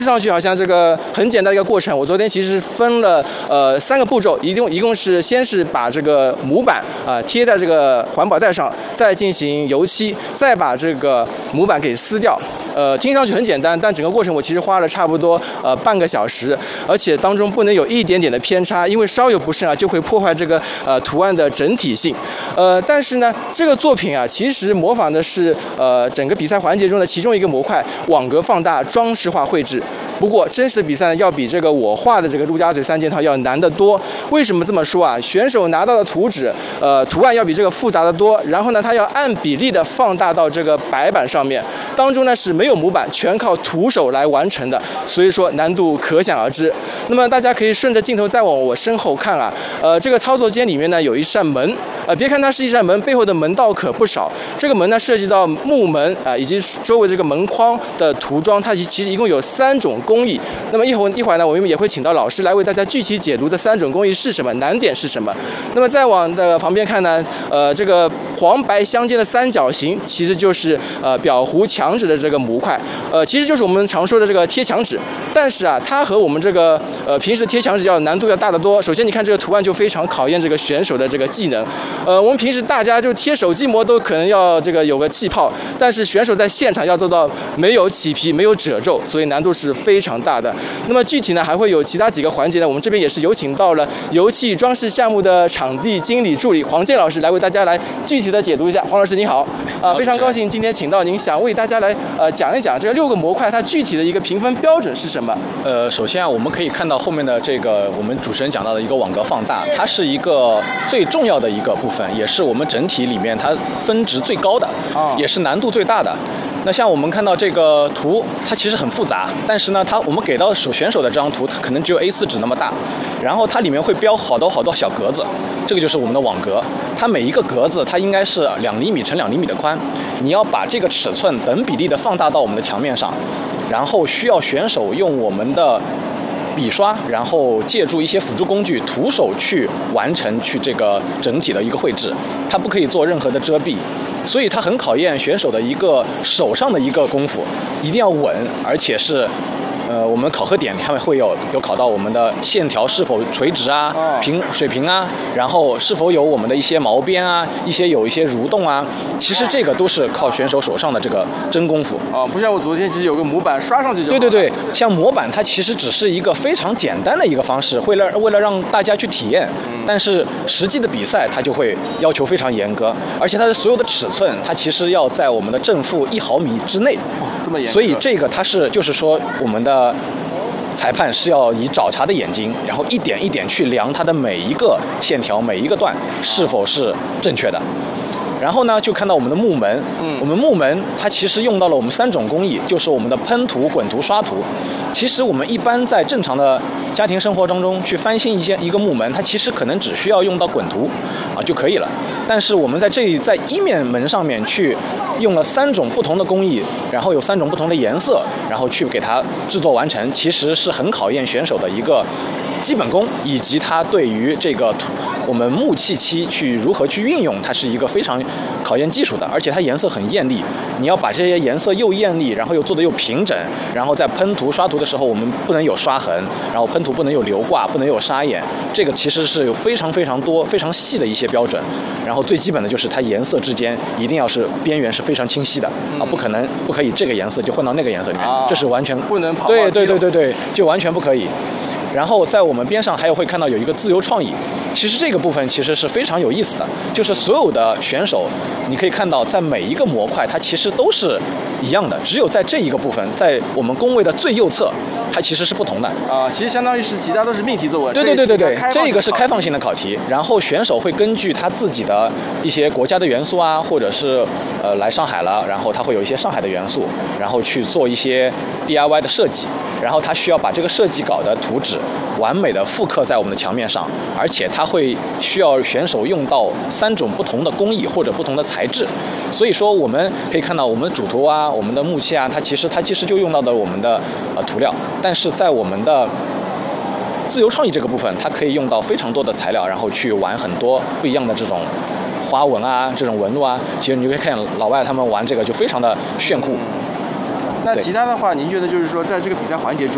上去好像这个很简单的一个过程。我昨天其实分了3个步骤，一共是先是把这个模板贴在这个环保袋上，再进行油漆，再把这个模板给撕掉。听上去很简单，但整个过程我其实花了差不多半个小时，而且当中不能有一点点的偏差，因为稍有不慎就会破坏这个图案的整体性。但是呢，这个作品其实模仿的是整个比赛环节中的其中一个模块网格放大装饰化绘制。不过真实的比赛呢，要比这个我画的这个陆家嘴3件套要难得多。为什么这么说选手拿到的图纸，图案要比这个复杂的多，然后呢，他要按比例的放大到这个白板上面，当中呢是没有模板，全靠徒手来完成的，所以说难度可想而知。那么大家可以顺着镜头再往我身后看这个操作间里面呢有一扇门，别看它是一扇门，背后的门道可不少。这个门呢涉及到木门以及周围这个门框的涂装，它其实一共有3种工艺。那么一会儿呢，我们也会请到老师来为大家具体解读这3种工艺是什么，难点是什么。那么再往的旁边看呢，这个黄白相间的3角形，其实就是裱糊墙纸的这个模块，其实就是我们常说的这个贴墙纸。但是它和我们这个平时贴墙纸难度要大得多。首先你看这个图案就非常考验这个选手的这个技能。我们平时大家就贴手机膜都可能要这个有个气泡，但是选手在现场要做到没有起皮、没有褶皱，所以难度是非常大的。那么具体呢还会有其他几个环节呢，我们这边也是有请到了油漆装饰项目的场地经理助理黄健老师来为大家来具体的解读一下。黄老师您好，非常高兴今天请到您，想为大家来讲一讲这个6个模块它具体的一个评分标准是什么？ 首先我们可以看到后面的这个我们主持人讲到的一个网格放大，它是一个最重要的一个部分，也是我们整体里面它分值最高的，也是难度最大的。那像我们看到这个图，它其实很复杂，但是呢，我们给到选手的这张图，它可能只有 A4 纸那么大，然后它里面会标好多小格子，这个就是我们的网格。它每一个格子它应该是2厘米乘2厘米的宽，你要把这个尺寸等比例的放大到我们的墙面上，然后需要选手用我们的笔刷，然后借助一些辅助工具，徒手去完成这个整体的一个绘制，它不可以做任何的遮蔽，所以它很考验选手的一个手上的一个功夫，一定要稳，而且是。我们考核点他们会有考到我们的线条是否垂直水平然后是否有我们的一些毛边有一些蠕动其实这个都是靠选手手上的这个真功夫不像我昨天其实有个模板刷上去就好。 对，像模板它其实只是一个非常简单的一个方式，为了让大家去体验，但是实际的比赛它就会要求非常严格，而且它的所有的尺寸它其实要在我们的正负1毫米之内， 这么严格。 所以这个它就是说我们的裁判是要以找茬的眼睛，然后一点一点去量它的每一个线条、每一个段是否是正确的。然后呢，就看到我们的木门，我们木门它其实用到了我们3种工艺，就是我们的喷涂、滚涂、刷涂。其实我们一般在正常的家庭生活当中去翻新一个木门，它其实可能只需要用到滚涂就可以了。但是我们在一面门上面去用了3种不同的工艺，然后有3种不同的颜色，然后去给它制作完成，其实是很考验选手的一个基本功，以及他对于这个我们木器漆去如何去运用，它是一个非常考验技术的，而且它颜色很艳丽。你要把这些颜色又艳丽，然后又做得又平整，然后在喷涂刷涂的时候，我们不能有刷痕，然后喷涂不能有流挂，不能有沙眼，这个其实是有非常多、非常细的一些标准。然后最基本的就是它颜色之间一定要是边缘是非常清晰的不可以这个颜色就混到那个颜色里面，这是完全不能跑。 对，就完全不可以。然后在我们边上会看到有一个自由创意，其实这个部分其实是非常有意思的，就是所有的选手你可以看到在每一个模块它其实都是一样的，只有在这一个部分，在我们工位的最右侧它其实是不同的其实相当于是其他都是命题作文。 对，这个是开放性的考题，然后选手会根据他自己的一些国家的元素或者是来上海了，然后他会有一些上海的元素，然后去做一些 DIY 的设计，然后他需要把这个设计稿的图纸完美的复刻在我们的墙面上，而且他会需要选手用到3种不同的工艺或者不同的材质，所以说我们可以看到我们的主图我们的木器它其实就用到的我们的涂料，但是在我们的自由创意这个部分，它可以用到非常多的材料，然后去玩很多不一样的这种花纹这种纹路其实你就可以看老外他们玩这个就非常的炫酷。 那其他的话，您觉得就是说，在这个比赛环节中，